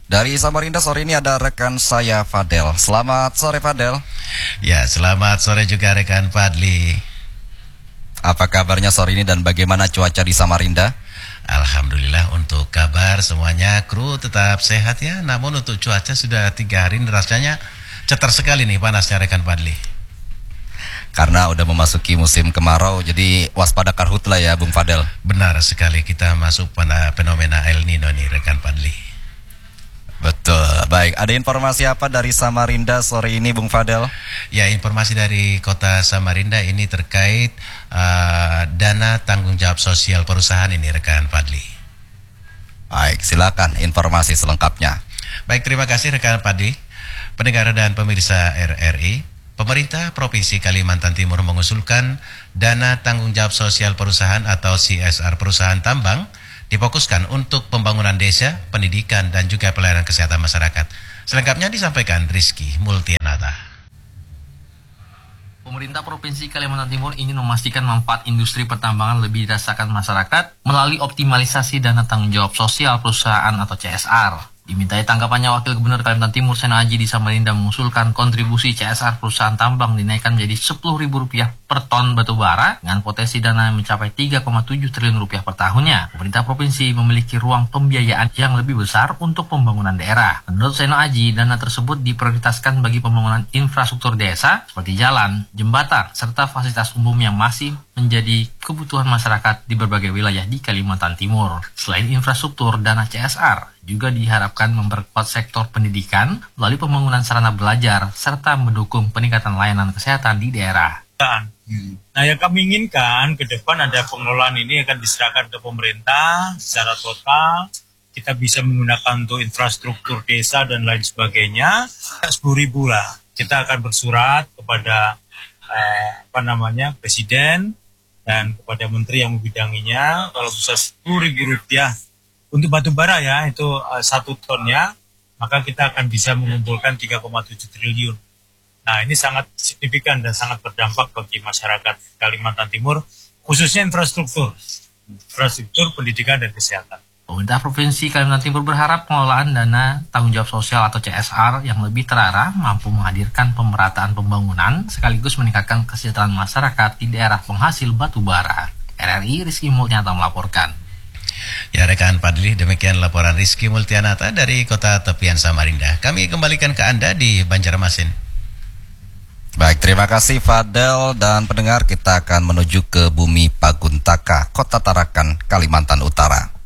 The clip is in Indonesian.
Dari Samarinda sore ini ada rekan saya Fadel. Selamat sore Fadel. Ya, selamat sore juga rekan Fadli. Apa kabarnya sore ini dan bagaimana cuaca di Samarinda? Alhamdulillah untuk kabar semuanya kru tetap sehat ya. Namun untuk cuaca sudah 3 hari ini rasanya cetar sekali nih panasnya rekan Fadli. Karena udah memasuki musim kemarau, jadi waspada karhutla ya Bung Fadel. Benar sekali, kita masuk pada fenomena El Nino nih rekan Fadli. Betul, baik. Ada informasi apa dari Samarinda sore ini Bung Fadel? Ya, informasi dari kota Samarinda ini terkait dana tanggung jawab sosial perusahaan ini rekan Fadli. Baik, silakan informasi selengkapnya. Baik, terima kasih rekan Fadli. Pendengar dan pemirsa RRI, pemerintah Provinsi Kalimantan Timur mengusulkan dana tanggung jawab sosial perusahaan atau CSR perusahaan tambang difokuskan untuk pembangunan desa, pendidikan, dan juga pelayanan kesehatan masyarakat. Selengkapnya disampaikan Rizky Multianata. Pemerintah Provinsi Kalimantan Timur ingin memastikan manfaat industri pertambangan lebih dirasakan masyarakat melalui optimalisasi dana tanggung jawab sosial perusahaan atau CSR. Dimintai tanggapannya Wakil Gubernur Kalimantan Timur Seno Aji di Samarinda mengusulkan kontribusi CSR perusahaan tambang dinaikkan menjadi Rp10.000 per ton batu bara dengan potensi dana mencapai Rp3,7 triliun per tahunnya. Pemerintah provinsi memiliki ruang pembiayaan yang lebih besar untuk pembangunan daerah. Menurut Seno Aji, dana tersebut diprioritaskan bagi pembangunan infrastruktur desa seperti jalan, jembatan, serta fasilitas umum yang masih menjadi kebutuhan masyarakat di berbagai wilayah di Kalimantan Timur. Selain infrastruktur, dana CSR juga diharapkan memperkuat sektor pendidikan melalui pembangunan sarana belajar serta mendukung peningkatan layanan kesehatan di daerah. Nah, yang kami inginkan ke depan ada pengelolaan ini akan diserahkan ke pemerintah secara total. Kita bisa menggunakan untuk infrastruktur desa dan lain sebagainya. 10.000 lah. Kita akan bersurat kepada Presiden dan kepada Menteri yang membidanginya. Kalau bisa Rp10.000 untuk batu bara ya, itu 1 tonnya, maka kita akan bisa mengumpulkan 3,7 triliun. Nah, ini sangat signifikan dan sangat berdampak bagi masyarakat Kalimantan Timur, khususnya infrastruktur, pendidikan, dan kesehatan. Pemerintah Provinsi Kalimantan Timur berharap pengelolaan dana tanggung jawab sosial atau CSR yang lebih terarah mampu menghadirkan pemerataan pembangunan sekaligus meningkatkan kesejahteraan masyarakat di daerah penghasil batu bara. RRI Rizky Multianata melaporkan. Ya rekan Fadli, demikian laporan Rizky Multianata dari kota tepian Samarinda. Kami kembalikan ke Anda di Banjarmasin. Baik, terima kasih Fadel dan pendengar, kita akan menuju ke Bumi Paguntaka, Kota Tarakan, Kalimantan Utara.